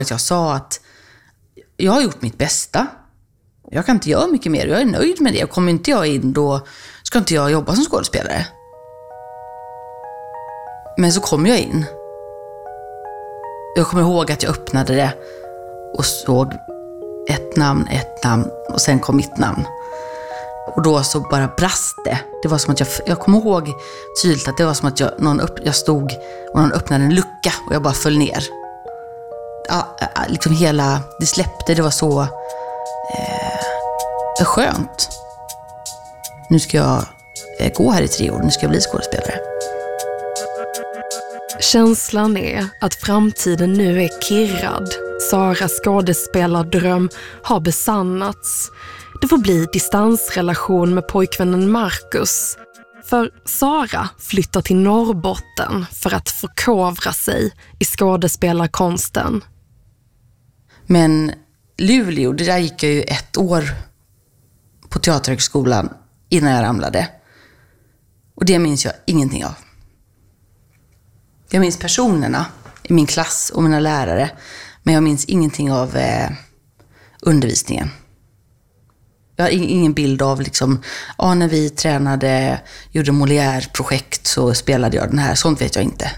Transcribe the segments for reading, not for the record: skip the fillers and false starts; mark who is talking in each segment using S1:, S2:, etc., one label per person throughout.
S1: Jag sa att jag har gjort mitt bästa. Jag kan inte göra mycket mer. Jag är nöjd med det. Kommer inte jag in, då ska inte jag jobba som skådespelare. Men så kom jag in. Jag kommer ihåg att jag öppnade det och såg ett namn och sen kom mitt namn. Och då så bara brast det. Det var som att jag kommer ihåg tydligt att det var som att jag stod och någon öppnade en lucka och jag bara föll ner. Liksom det släppte, det var så skönt. Nu ska jag gå här i 3 år, nu ska jag bli skådespelare.
S2: Känslan är att framtiden nu är kirrad. Saras skådespelardröm har besannats. Det får bli distansrelation med pojkvännen Marcus. För Sara flyttar till Norrbotten för att förkovra sig i skådespelarkonsten.
S1: Men Luleå, det där gick jag ju 1 år på teaterhögskolan innan jag ramlade. Och det minns jag ingenting av. Jag minns personerna i min klass och mina lärare. Men jag minns ingenting av undervisningen. Jag har ingen bild av när vi tränade, gjorde Molière-projekt så spelade jag den här. Sånt vet jag inte.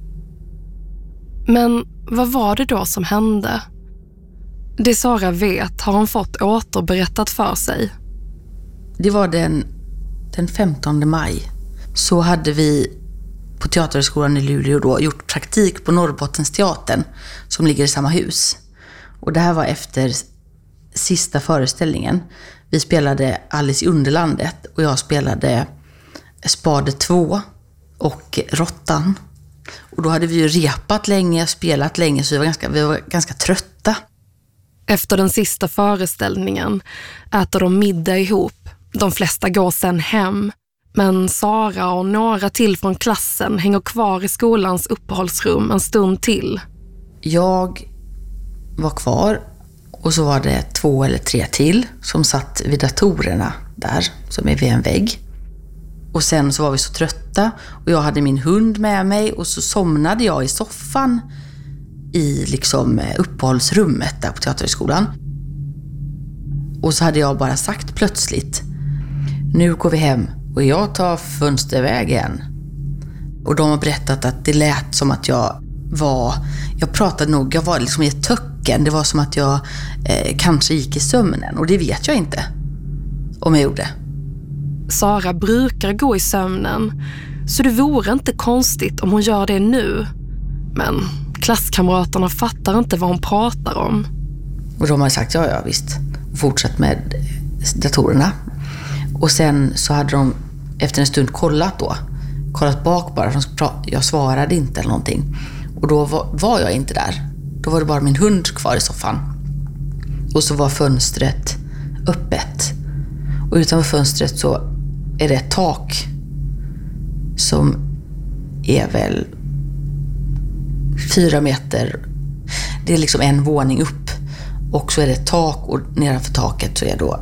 S2: Men vad var det då som hände? Det Sara vet har hon fått återberättat för sig.
S1: Det var den 15 maj. Så hade vi på Teaterhögskolan i Luleå då gjort praktik på Norrbottensteatern som ligger i samma hus. Och det här var efter sista föreställningen. Vi spelade Alice i Underlandet och jag spelade Spade 2 och Råttan. Och då hade vi ju repat länge, spelat länge, så vi var ganska trötta.
S2: Efter den sista föreställningen äter de middag ihop. De flesta går sen hem. Men Sara och några till från klassen hänger kvar i skolans uppehållsrum en stund till.
S1: Jag var kvar och så var det 2 eller 3 till som satt vid datorerna där, som är vid en vägg. Och sen så var vi så trötta och jag hade min hund med mig och så somnade jag i soffan i uppehållsrummet där på Teaterhögskolan. Och så hade jag bara sagt plötsligt: nu går vi hem och jag tar fönstervägen. Och de har berättat att det lät som att jag var i ett töcken. Det var som att jag kanske gick i sömnen, och det vet jag inte om jag gjorde.
S2: Sara brukar gå i sömnen, så det vore inte konstigt om hon gör det nu. Men klasskamraterna fattar inte vad hon pratar om.
S1: Och de har sagt ja visst, fortsätt med datorerna. Och sen så hade de efter en stund kollat bak bara. Jag svarade inte eller någonting. Och då var jag inte där. Då var det bara min hund kvar i soffan. Och så var fönstret öppet. Och utanför fönstret så är det ett tak som är väl 4 meter. Det är en våning upp. Och så är det ett tak, och nedanför taket så är då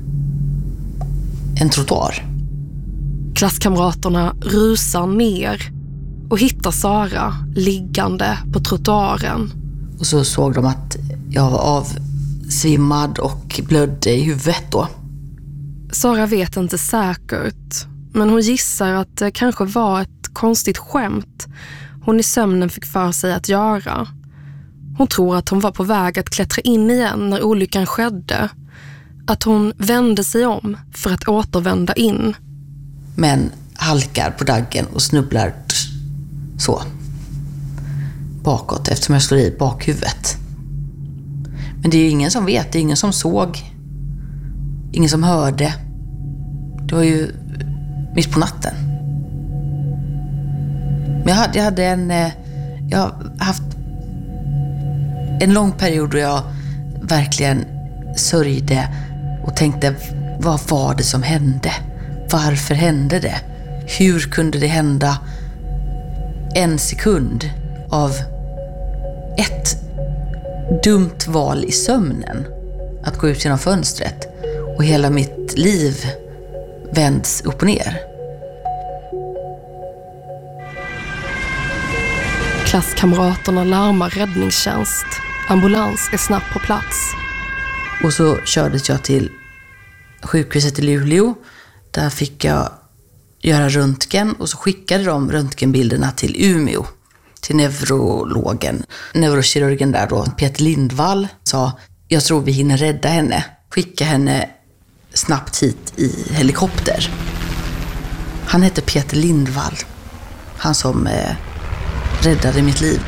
S1: en trottoar.
S2: Klasskamraterna rusar ner och hittar Sara liggande på trottoaren.
S1: Och så såg de att jag var avsvimmad och blödde i huvudet då.
S2: Sara vet inte säkert, men hon gissar att det kanske var ett konstigt skämt hon i sömnen fick för sig att göra. Hon tror att hon var på väg att klättra in igen när olyckan skedde. Att hon vände sig om för att återvända in.
S1: Men halkar på daggen och snubblar så bakåt eftersom jag slår i bakhuvudet. Men det är ju ingen som vet, det är ingen som såg, ingen som hörde. Det var ju mitt på natten. Men jag har haft en lång period då jag verkligen sörjde och tänkte, vad var det som hände? Varför hände det? Hur kunde det hända 1 sekund av ett dumt val i sömnen? Att gå ut genom fönstret och hela mitt liv vänds upp och ner.
S2: Klasskamraterna larmar räddningstjänst. Ambulans är snabbt på plats.
S1: Och så kördes jag till sjukhuset i Luleå. Där fick jag göra röntgen och så skickade de röntgenbilderna till Umeå. Till neurologen. Neurokirurgen där då, Peter Lindvall, sa jag tror vi hinner rädda henne. Skicka henne snabbt hit i helikopter. Han hette Peter Lindvall. Han som räddade mitt liv.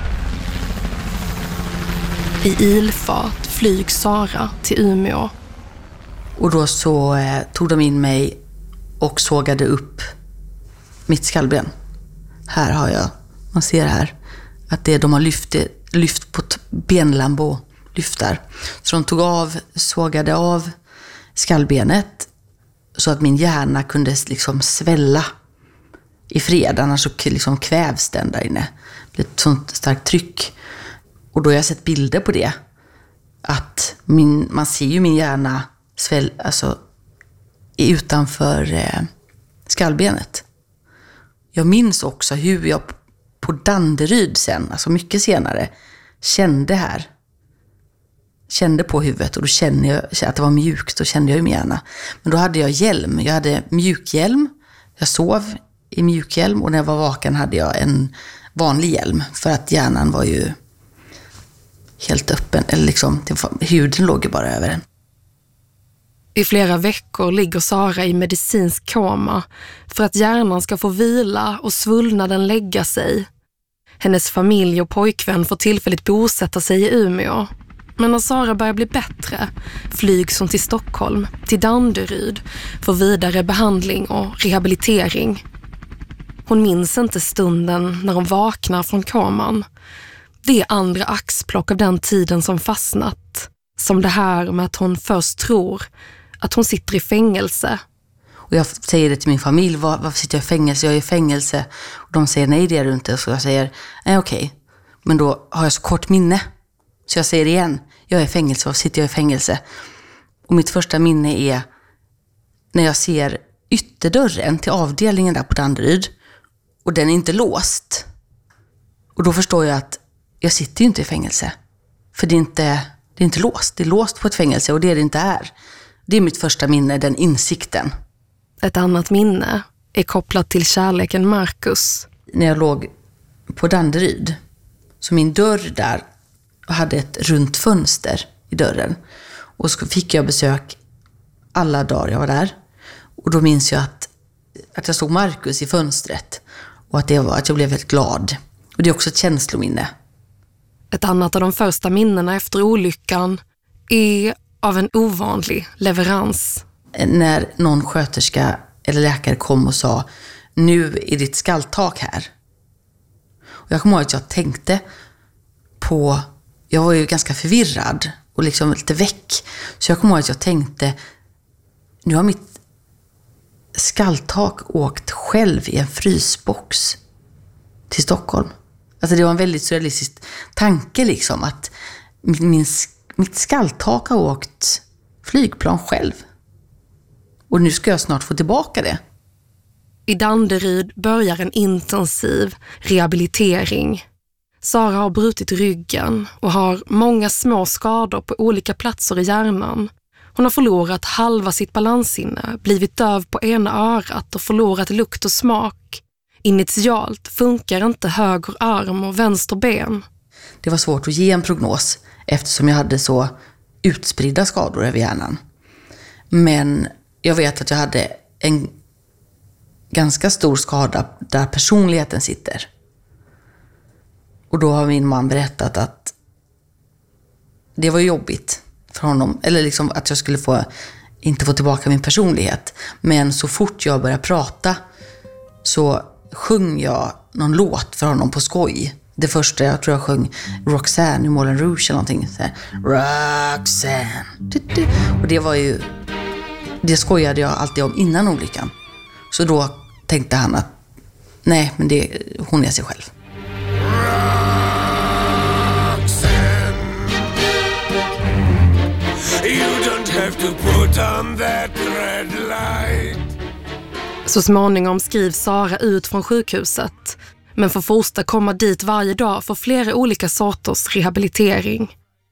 S2: I ilfart flygs Sara till Umeå.
S1: Och då så tog de in mig och sågade upp mitt skallben. Här har jag, man ser här, att de har lyft på benlambo, lyftar. Så de sågade av skallbenet så att min hjärna kunde liksom svälla i fred. Annars så liksom kvävs den där inne. Det blir ett sånt starkt tryck. Och då har jag sett bilder på det. Att man ser ju min hjärna alltså utanför skallbenet. Jag minns också hur jag på Danderyd sen, alltså mycket senare, kände på huvudet och då kände jag att det var mjukt, då kände jag ju min hjärna. Men då hade jag hjälm, jag hade mjukhjälm, jag sov i mjukhjälm och när jag var vaken hade jag en vanlig hjälm för att hjärnan var ju helt öppen, eller liksom, huden låg ju bara över den.
S2: I flera veckor ligger Sara i medicinsk koma för att hjärnan ska få vila och svullnaden lägga sig. Hennes familj och pojkvän får tillfälligt bosätta sig i Umeå. Men när Sara börjar bli bättre flygs hon till Stockholm, till Danderyd, för vidare behandling och rehabilitering. Hon minns inte stunden när hon vaknar från koman. Det är andra axplock av den tiden som fastnat. Som det här med att hon först tror att hon sitter i fängelse.
S1: Och jag säger det till min familj, varför sitter jag i fängelse? Jag är i fängelse. Och de säger nej, det är du inte. Så jag säger, nej okej. Men då har jag så kort minne. Så jag säger igen, jag är i fängelse, varför sitter jag i fängelse? Och mitt första minne är när jag ser ytterdörren till avdelningen där på Danderyd. Och den är inte låst. Och då förstår jag att jag sitter ju inte i fängelse. För det är inte låst. Det är låst på ett fängelse och det är det inte är. Det är mitt första minne, den insikten.
S2: Ett annat minne är kopplat till kärleken Marcus.
S1: När jag låg på Danderyd, så min dörr där hade ett runt fönster i dörren. Och så fick jag besök alla dagar jag var där. Och då minns jag att jag såg Marcus i fönstret. Och att jag blev väldigt glad. Och det är också ett känslominne.
S2: Ett annat av de första minnena efter olyckan är av en ovanlig leverans.
S1: När någon sköterska eller läkare kom och sa, nu är ditt skalltak här. Och jag kommer ihåg att jag tänkte på, jag var ju ganska förvirrad och liksom lite väck. Så jag kommer ihåg att jag tänkte, nu har mitt skalltak åkt själv i en frysbox till Stockholm. Alltså det var en väldigt surrealistisk tanke liksom, att mitt skalltak har åkt flygplan själv. Och nu ska jag snart få tillbaka det.
S2: I Danderyd börjar en intensiv rehabilitering. Sara har brutit ryggen och har många små skador på olika platser i hjärnan. Hon har förlorat halva sitt balanssinne, blivit döv på ena örat och förlorat lukt och smak. Initialt funkar inte höger arm och vänster ben.
S1: Det var svårt att ge en prognos eftersom jag hade så utspridda skador över hjärnan. Men jag vet att jag hade en ganska stor skada där personligheten sitter. Och då har min man berättat att det var jobbigt för honom. Eller liksom att jag skulle inte få tillbaka min personlighet. Men så fort jag började prata så sjöng jag någon låt för honom på skoj. Det första jag tror jag sjöng Roxanne i Moulin Rouge eller någonting. Så här, Roxanne. Och det skojade jag alltid om innan olyckan. Så då tänkte han att nej, men hon är sig själv.
S3: Roxanne, you don't have to put on that red light.
S2: Så småningom skrivs Sara ut från sjukhuset. men får Forsta komma dit varje dag för flera olika sorters rehabilitering.